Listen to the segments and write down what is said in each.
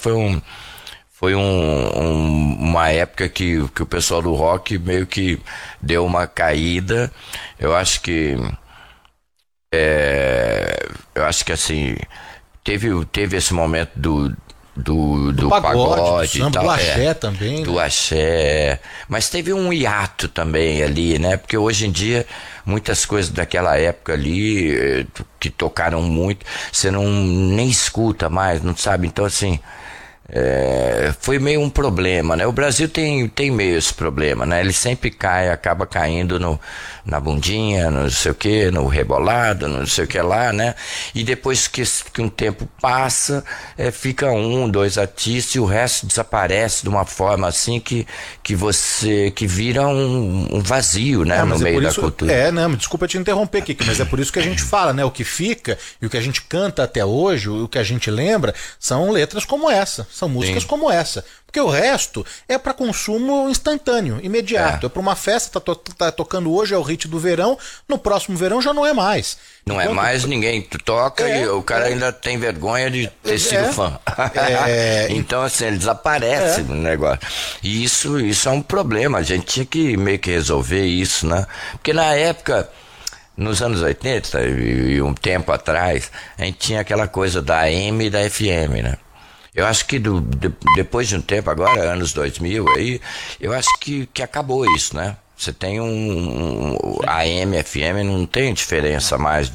uma época que o pessoal do rock meio que deu uma caída. Eu acho que assim, teve esse momento do pagode do samba, e tal, do axé também, do né? axé, mas teve um hiato também ali, né? Porque hoje em dia muitas coisas daquela época ali que tocaram muito, você nem escuta mais, não sabe? Então assim, foi meio um problema, né? O Brasil tem meio esse problema, né? Ele sempre acaba caindo na bundinha, no não sei o que, no rebolado, no não sei o que lá, né? E depois que um tempo passa, fica 1, 2 artistas e o resto desaparece de uma forma assim que vira um vazio, né? No meio da cultura. Não, desculpa te interromper, Kiko, mas é por isso que a gente fala, né? O que fica e o que a gente canta até hoje, o que a gente lembra, são letras como essa. São músicas como essa. Porque o resto é para consumo instantâneo, imediato. É para uma festa, tá tocando hoje, é o hit do verão, no próximo verão já não é mais. Não é mais, ninguém toca e o cara ainda tem vergonha de ter sido fã. Então, assim, ele desaparece no negócio. E isso é um problema. A gente tinha que meio que resolver isso, né? Porque na época, nos anos 80 e um tempo atrás, a gente tinha aquela coisa da AM e da FM, né? Eu acho que depois de um tempo, agora, anos 2000, aí, eu acho que acabou isso, né? Você tem AM, FM, não tem diferença mais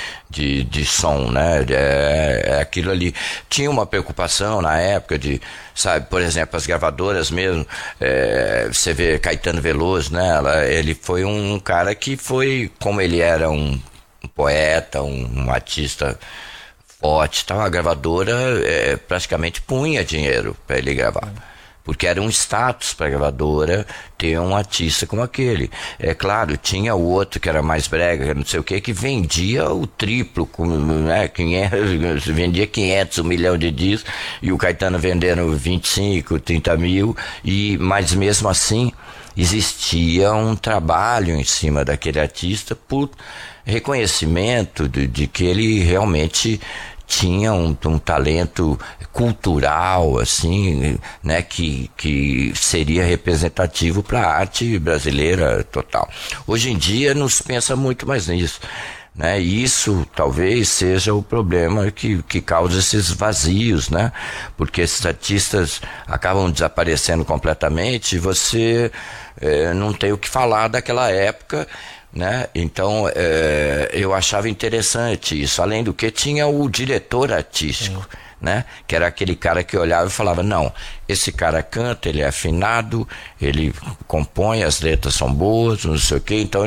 de som, né? É aquilo ali. Tinha uma preocupação na época sabe, por exemplo, as gravadoras mesmo, você vê Caetano Veloso, né? Ele foi um cara que foi, como ele era um poeta, um artista forte, tal, a gravadora praticamente punha dinheiro para ele gravar, porque era um status para a gravadora ter um artista como aquele. É claro, tinha o outro que era mais brega, não sei o que vendia o triplo, né, 500, vendia 500, 1 milhão de discos, e o Caetano vendendo 25, 30 mil, mas mesmo assim existia um trabalho em cima daquele artista por reconhecimento de que ele realmente tinha um talento cultural, assim, né, que seria representativo para a arte brasileira total. Hoje em dia não se pensa muito mais nisso, né? E isso talvez seja o problema que causa esses vazios, né? Porque esses artistas acabam desaparecendo completamente e você não tem o que falar daquela época, né? Então eu achava interessante isso. Além do que, tinha o diretor artístico, né? Que era aquele cara que olhava e falava: não, esse cara canta, ele é afinado, ele compõe, as letras são boas, não sei o que. Então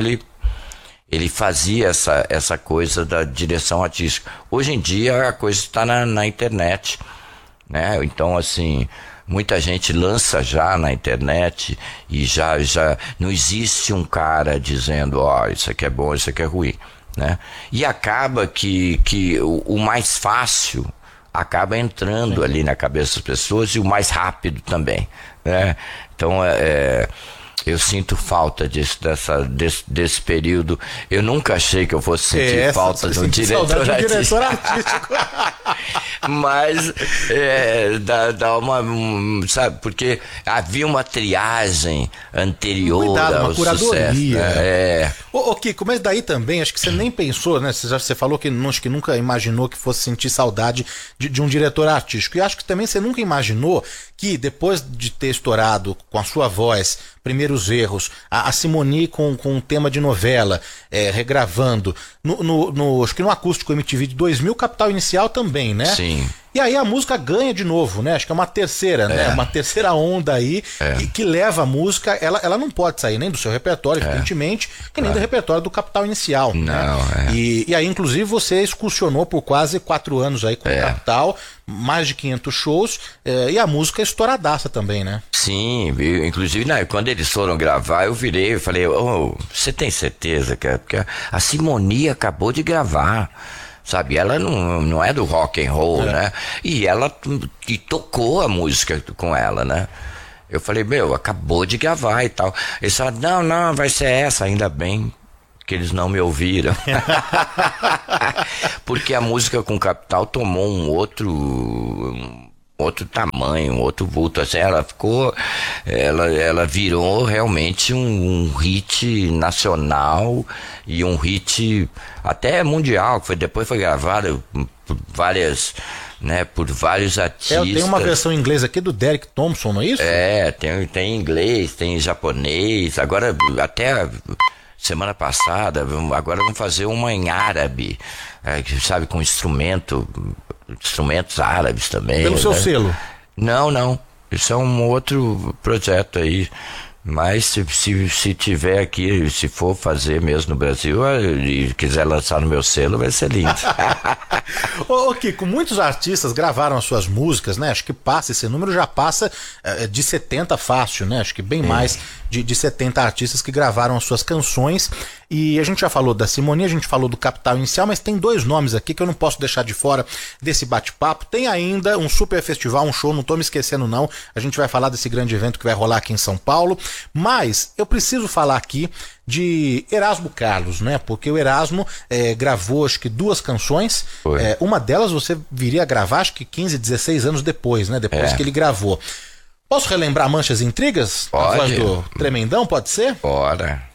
ele fazia essa coisa da direção artística. Hoje em dia a coisa está na internet, né? Então, assim, muita gente lança já na internet e já não existe um cara dizendo: ó, isso aqui é bom, isso aqui é ruim, né? E acaba que o mais fácil acaba entrando ali na cabeça das pessoas, e o mais rápido também, né? Então eu sinto falta desse período. Eu nunca achei que eu fosse sentir falta de um diretor artístico. Mas dá uma, sabe, porque havia uma triagem anterior ao sucesso, né? Ô Kiko, mas daí também, acho que você nem pensou, né? Você falou que acho que nunca imaginou que fosse sentir saudade de um diretor artístico. E acho que também você nunca imaginou que depois de ter estourado com a sua voz Primeiros Erros, a Simone com um tema de novela, regravando, acho que no Acústico MTV de 2000, Capital Inicial também, né? Sim. E aí a música ganha de novo, né? Acho que é uma terceira, né? Uma terceira onda aí que leva a música. Ela não pode sair nem do seu repertório, evidentemente, e nem do repertório do Capital Inicial. Não, né? E aí, inclusive, você excursionou por quase 4 anos aí com o Capital, mais de 500 shows, e a música é estouradaça também, né? Sim, inclusive quando eles foram gravar, eu virei e falei: você tem certeza que porque a Simone acabou de gravar, sabe? Ela não é do rock and roll, né? E ela tocou a música com ela, né? Eu falei: acabou de gravar e tal. Eles falaram: não, vai ser essa, ainda bem que eles não me ouviram. Porque a música com Capital tomou um outro tamanho, um outro vulto, assim, ela virou realmente um hit nacional e um hit até mundial, que depois foi gravado por várias, né, por vários artistas. Tem uma versão em inglês aqui do Derek Thompson, não é isso? Tem em inglês, tem em japonês, agora até semana passada, agora vamos fazer uma em árabe, sabe, com instrumentos árabes também. Pelo seu selo? Não, isso é um outro projeto aí, mas se tiver aqui, se for fazer mesmo no Brasil e quiser lançar no meu selo, vai ser lindo. Ô Kiko, muitos artistas gravaram as suas músicas, né? Acho que esse número já passa de 70 fácil, né? Acho que bem mais de 70 artistas que gravaram as suas canções. E a gente já falou da Simoninha, a gente falou do Capital Inicial, mas tem 2 nomes aqui que eu não posso deixar de fora desse bate-papo. Tem ainda um super festival, um show, não tô me esquecendo não. A gente vai falar desse grande evento que vai rolar aqui em São Paulo. Mas eu preciso falar aqui de Erasmo Carlos, né? Porque o Erasmo gravou acho que 2 canções. Uma delas você viria a gravar acho que 15, 16 anos depois, né? Depois que ele gravou. Posso relembrar Manchas e Intrigas? Pode. A voz do Tremendão, pode ser? Bora.